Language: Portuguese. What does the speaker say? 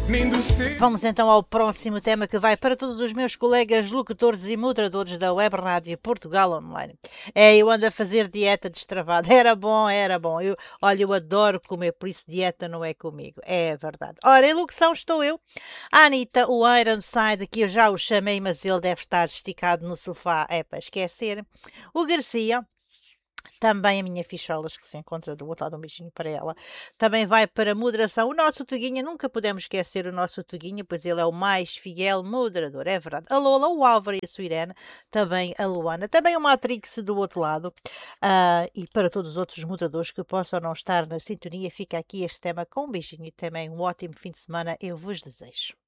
Vamos então ao próximo tema que vai para todos os meus colegas locutores e moderadores da Web Rádio Portugal Online. Eu ando a fazer dieta destravada. Era bom, era bom. Olha, eu adoro comer, por isso dieta não é comigo. É verdade. Ora, em locução estou eu, a Anitta, o Ironside, que eu já o chamei, mas ele deve estar esticado no sofá. É para esquecer. O Garcia. Também a minha Ficholas, que se encontra do outro lado, um beijinho para ela. Também vai para a moderação. O nosso Tuguinha, nunca podemos esquecer o nosso Tuguinha, pois ele é o mais fiel moderador, é verdade. A Lola, o Álvaro e a sua Irene, também a Luana, também o Matrix do outro lado. E para todos os outros moderadores que possam não estar na sintonia, fica aqui este tema com um beijinho e também um ótimo fim de semana eu vos desejo.